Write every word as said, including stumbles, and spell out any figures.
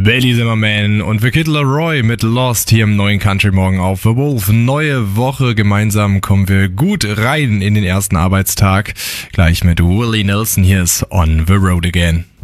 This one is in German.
Bailey Zimmerman und The Kid Laroi mit Lost hier im neuen Country Morgen auf The Wolf. Neue Woche, gemeinsam kommen wir gut rein in den ersten Arbeitstag. Gleich mit Willie Nelson, hier ist On the Road Again.